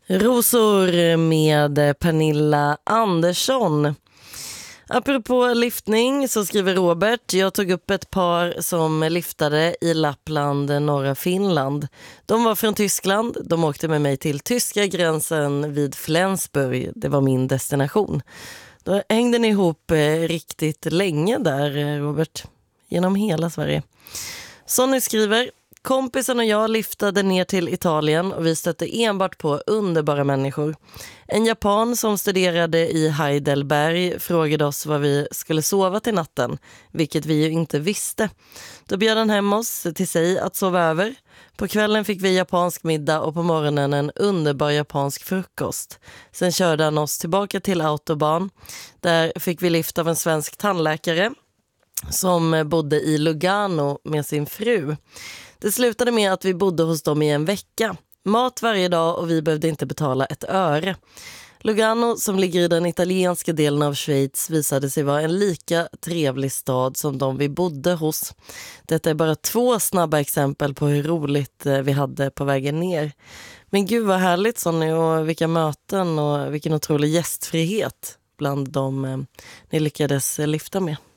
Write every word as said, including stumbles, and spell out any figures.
Rosor med Pernilla Andersson. Apropå liftning så skriver Robert: jag tog upp ett par som liftade i Lappland, norra Finland. De var från Tyskland. De åkte med mig till tyska gränsen vid Flensburg. Det var min destination. Då hängde ni ihop riktigt länge där, Robert. Genom hela Sverige. Sonny skriver: kompisen och jag liftade ner till Italien och vi stötte enbart på underbara människor. En japan som studerade i Heidelberg frågade oss var vi skulle sova till natten, vilket vi ju inte visste. Då bjöd han hem oss till sig att sova över. På kvällen fick vi japansk middag och på morgonen en underbar japansk frukost. Sen körde han oss tillbaka till Autobahn. Där fick vi lift av en svensk tandläkare som bodde i Lugano med sin fru. Det slutade med att vi bodde hos dem i en vecka. Mat varje dag och vi behövde inte betala ett öre. Lugano, som ligger i den italienska delen av Schweiz, visade sig vara en lika trevlig stad som de vi bodde hos. Detta är bara två snabba exempel på hur roligt vi hade på vägen ner. Men gud vad härligt, Sonny, och vilka möten och vilken otrolig gästfrihet bland dem ni lyckades lyfta med.